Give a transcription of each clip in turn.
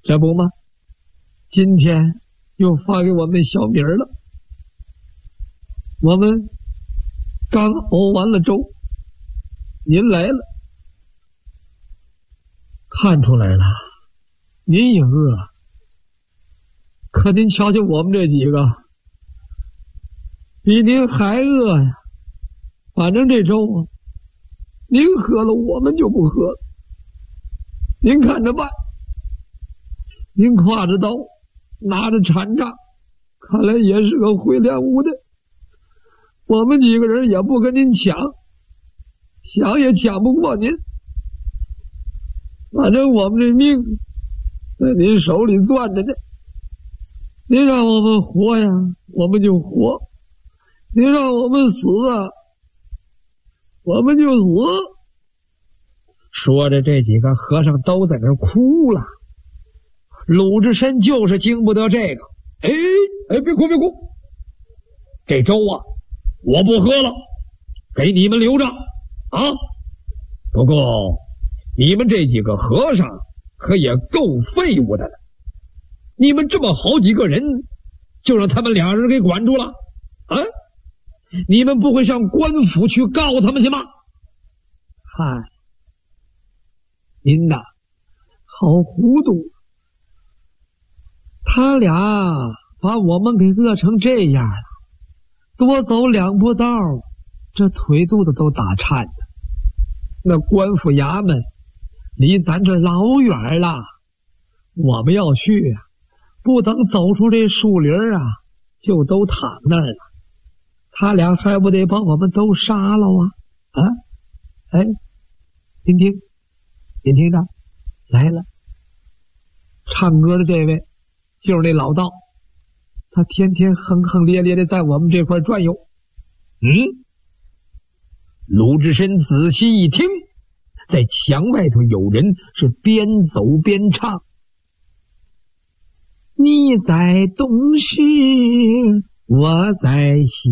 这不吗？今天又发给我们小米儿了。我们刚熬完了粥，您来了，看出来了，您也饿。可您瞧瞧我们这几个，比您还饿呀。反正这粥啊，您喝了，我们就不喝了。您看着办。您挎着刀，拿着禅杖，看来也是个会练武的。我们几个人也不跟您抢，抢也抢不过您。反正我们这命在您手里攥着呢。您让我们活呀，我们就活；您让我们死啊，我们就死。说着，这几个和尚都在那哭了。鲁智深就是经不得这个。别哭别哭，这粥啊我不喝了，给你们留着啊。不过你们这几个和尚可也够废物的了，你们这么好几个人就让他们俩人给管住了啊？你们不会上官府去告他们去吗？嗨，您呐好糊涂，他俩把我们给饿成这样了，多走2步道，这腿肚子都打颤了。那官府衙门离咱这老远了，我们要去啊，不等走出这树林啊，就都躺那儿了。他俩还不得把我们都杀了啊？您听着，来了，唱歌的这位就是那老道，他天天哼哼咧咧的在我们这块转悠。鲁智深仔细一听，在墙外头有人是边走边唱：你在东时，我在西，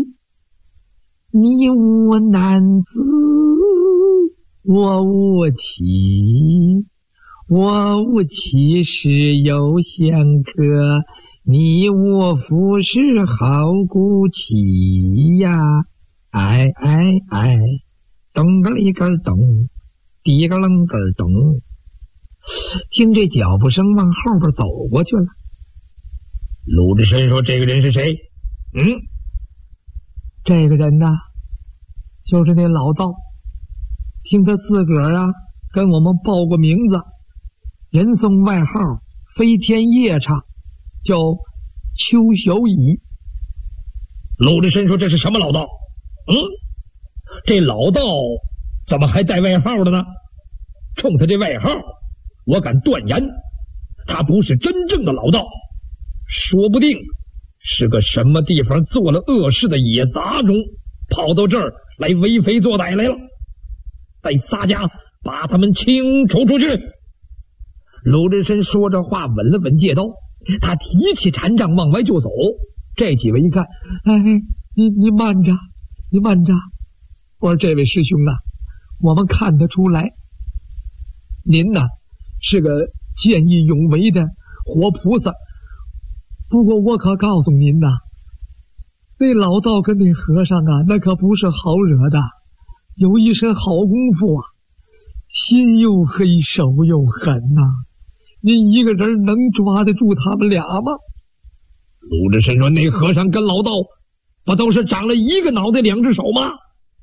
你无男子，我无妻，我无妻室有香客，你无夫是好姑妻呀！咚个一根咚，滴个楞个咚。听这脚步声往后边走过去了。鲁智深说：“这个人是谁？”这个人呢，就是那老道。听他自个儿啊跟我们报过名字，人送外号飞天夜叉，叫邱小乙。鲁智深说：“这是什么老道？这老道怎么还带外号的呢？冲他这外号，我敢断言，他不是真正的老道，说不定是个什么地方做了恶事的野杂种，跑到这儿来为非作歹来了。带撒家把他们清除出去。”鲁智深说着话，稳了稳戒刀，他提起禅杖往外就走。这几位一看，你慢着，你慢着。我说：“这位师兄啊，我们看得出来，您呐是个见义勇为的活菩萨。不过我可告诉您呐，那老道跟那和尚啊，那可不是好惹的，有一身好功夫啊，心又黑手又狠呐。您一个人能抓得住他们俩吗？”鲁智深说：“那和尚跟老道不都是长了一个脑袋2只手吗？”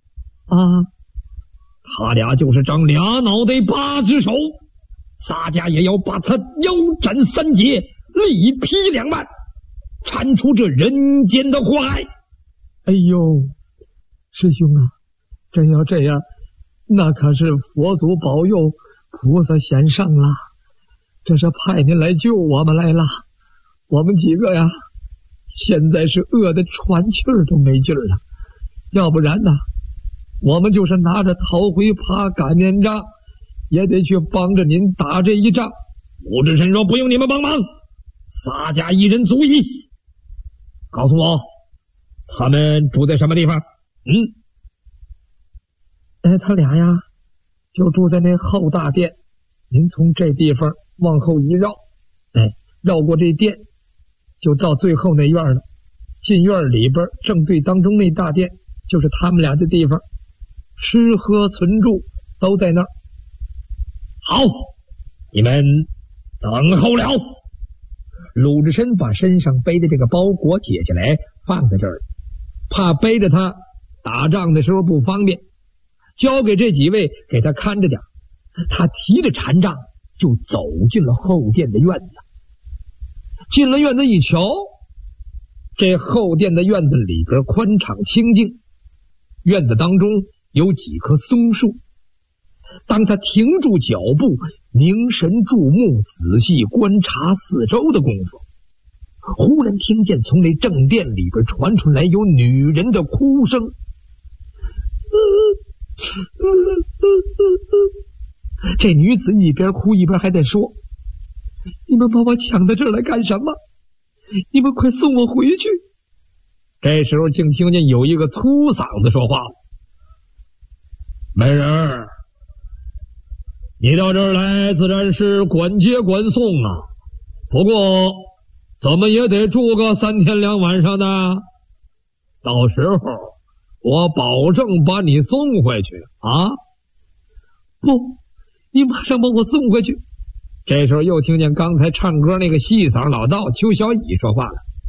他俩就是长2脑袋8只手，撒家也要把他腰斩3截，力劈2半，铲除这人间的祸害。哎呦，师兄啊，真要这样，那可是佛祖保佑，菩萨显圣了，这是派您来救我们来了。我们几个呀，现在是饿得喘气儿都没劲儿了，要不然呢，我们就是拿着逃回耙擀面杖，也得去帮着您打这一仗。鲁智深说：“不用你们帮忙，撒家一人足矣。告诉我，他们住在什么地方？”他俩呀，就住在那后大殿。您从这地方往后一绕， 绕过这店，就到最后那院了。进院里边，正对当中那大殿，就是他们俩的地方，吃喝存住都在那儿。好，你们等候了。鲁智深把身上背的这个包裹解下来，放在这儿，怕背着他打仗的时候不方便，交给这几位给他看着点。他提着禅杖就走进了后殿的院子。进了院子一瞧，这后殿的院子里边宽敞清净，院子当中有几棵松树。当他停住脚步，凝神注目，仔细观察四周的功夫，忽然听见从那正殿里边传出来有女人的哭声。这女子一边哭一边还在说：“你们把我抢到这儿来干什么？你们快送我回去！”这时候竟听见有一个粗嗓子说话了：“美人，你到这儿来自然是管接管送啊，不过怎么也得住个3天2晚上的，到时候我保证把你送回去啊！”“不，你马上把我送回去。”这时候又听见刚才唱歌那个细嗓老道邱小乙说话了：“